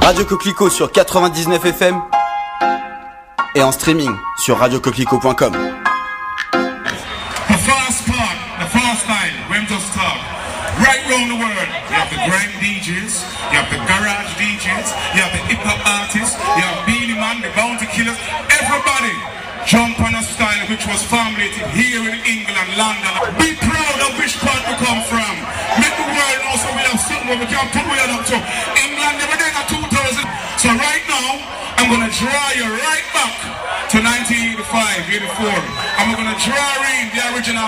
Radio Coquelicot sur 99 FM et en streaming sur radiocoquelicot.com. The fast part, the fast line, when to start. Right round the world, you have the grime DJs, you have the garage DJs, you have the hip hop artists, you have Beanie Man, the Bounty Killers. Everybody jump on a style which was formulated here in England, London. Be proud of which part we come from. Make the world know so we have something where we can put we up to. England never did at 2000. So right now, I'm going to draw you right back to 1985, 84. I'm going to draw in the original